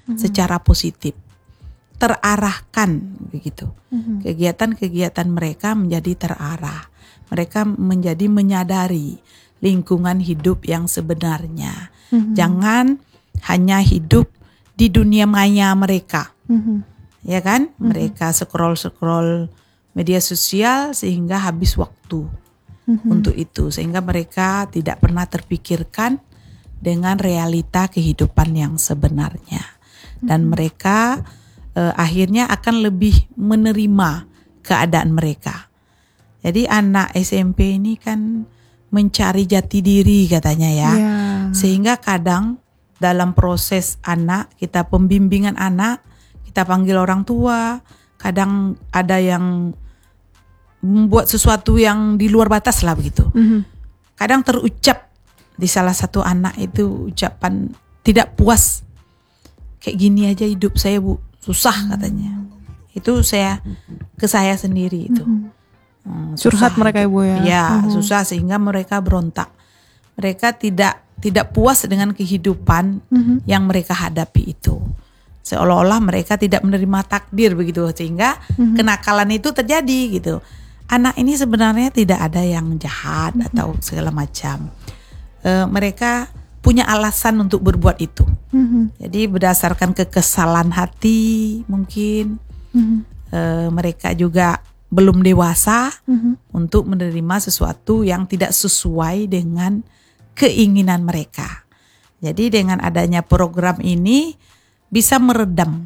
secara positif, terarahkan begitu. Kegiatan-kegiatan mereka menjadi terarah. Mereka menjadi menyadari lingkungan hidup yang sebenarnya. Jangan hanya hidup di dunia maya mereka. Ya kan? Mereka scroll media sosial sehingga habis waktu untuk itu. Sehingga mereka tidak pernah terpikirkan dengan realita kehidupan yang sebenarnya. Dan mereka akhirnya akan lebih menerima keadaan mereka. Jadi anak SMP ini kan mencari jati diri katanya ya. Sehingga kadang dalam proses anak, kita pembimbingan anak, kita panggil orang tua, kadang ada yang membuat sesuatu yang di luar batas lah begitu. Kadang terucap di salah satu anak itu ucapan tidak puas. Kayak gini aja hidup saya Bu, susah katanya. Itu ke saya sendiri itu. Curhat mereka Ibu ya. Ya, susah sehingga mereka berontak. Mereka tidak puas dengan kehidupan yang mereka hadapi itu. Seolah-olah mereka tidak menerima takdir begitu, sehingga kenakalan itu terjadi gitu. Anak ini sebenarnya tidak ada yang jahat atau segala macam. Mereka punya alasan untuk berbuat itu. Jadi berdasarkan kekesalan hati mungkin mereka juga belum dewasa untuk menerima sesuatu yang tidak sesuai dengan keinginan mereka. Jadi dengan adanya program ini bisa meredam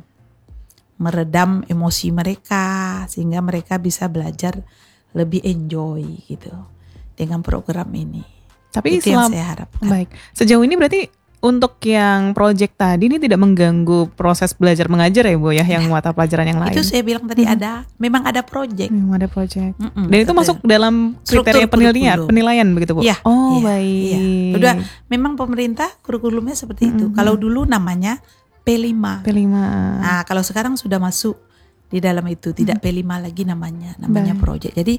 emosi mereka sehingga mereka bisa belajar lebih enjoy gitu dengan program ini. Tapi itu yang saya harapkan. Baik. Sejauh ini berarti untuk yang proyek tadi ini tidak mengganggu proses belajar mengajar ya Bu ya, yang mata pelajaran yang lain. Itu saya bilang tadi memang ada proyek. Memang ada proyek. Dan itu masuk dalam kriteria penilaian begitu Bu? Iya. Baik. Iya. Udah, memang pemerintah kurikulumnya seperti itu. Kalau dulu namanya P5. Nah, kalau sekarang sudah masuk di dalam itu, tidak P5 lagi namanya proyek. Jadi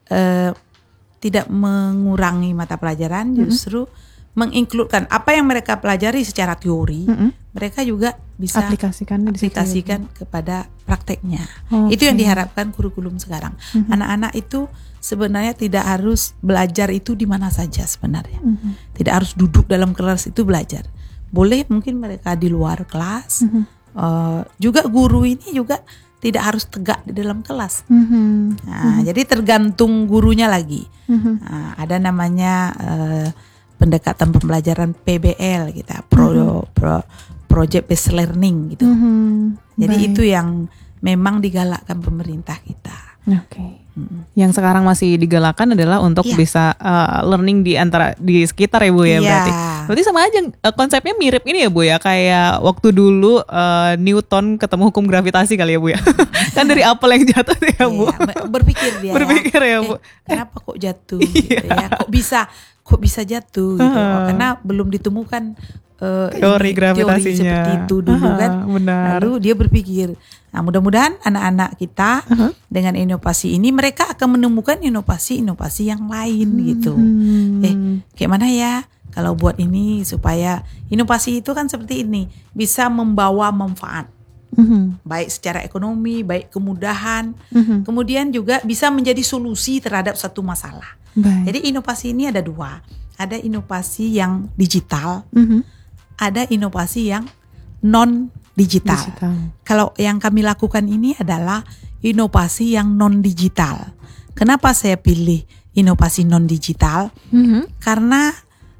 tidak mengurangi mata pelajaran, justru menginkludkan apa yang mereka pelajari secara teori, mereka juga bisa aplikasikan kepada prakteknya. Itu yang diharapkan kurikulum sekarang. Anak-anak itu sebenarnya tidak harus belajar itu di mana saja sebenarnya. Tidak harus duduk dalam kelas itu belajar. Boleh mungkin mereka di luar kelas. Juga guru ini juga tidak harus tegak di dalam kelas. Jadi tergantung gurunya lagi. Ada namanya pendekatan pembelajaran PBL kita, project based learning gitu. Jadi itu yang memang digalakkan pemerintah kita. Yang sekarang masih digalakkan adalah untuk bisa learning di sekitar ya Bu ya, berarti sama aja konsepnya mirip ini ya Bu ya, kayak waktu dulu Newton ketemu hukum gravitasi kali ya Bu ya. Kan dari apel yang jatuh ya Bu. Berpikir ya Bu. Kenapa kok jatuh gitu ya? Kok bisa jatuh gitu. Karena belum ditemukan teori gravitasinya teori seperti itu dulu kan. Benar. Lalu dia berpikir. Nah, mudah-mudahan anak-anak kita dengan inovasi ini mereka akan menemukan inovasi-inovasi yang lain gitu. Kayak mana ya kalau buat ini supaya inovasi itu kan seperti ini, bisa membawa manfaat. Baik secara ekonomi, baik kemudahan. Kemudian juga bisa menjadi solusi terhadap satu masalah. Jadi inovasi ini ada dua. Ada inovasi yang digital, ada inovasi yang non-digital. Kalau yang kami lakukan ini adalah inovasi yang non-digital. Kenapa saya pilih inovasi non-digital? Karena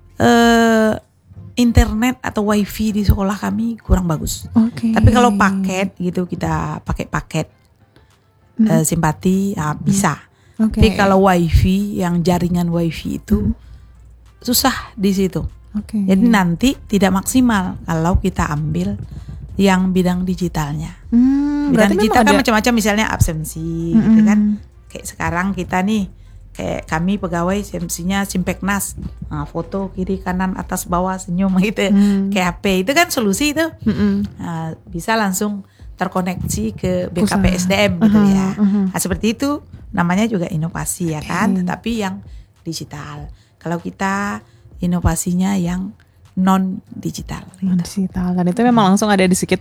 internet atau wifi di sekolah kami kurang bagus. Tapi kalau paket gitu, kita pakai paket simpati bisa. Tapi kalau wifi, yang jaringan wifi itu susah di situ. Jadi nanti tidak maksimal kalau kita ambil yang bidang digitalnya. Bidang digital kan macam-macam, misalnya absensi gitu kan. Kayak sekarang kita nih, kayak kami pegawai absensinya Simpeknas, foto kiri kanan atas bawah senyum gitu. Kayak HP itu kan solusi itu. Bisa langsung terkoneksi ke BKPSDM gitu ya. Nah, seperti itu namanya juga inovasi ya kan, tetapi yang digital. Kalau kita inovasinya yang non digital. Non digital, dan itu memang langsung ada di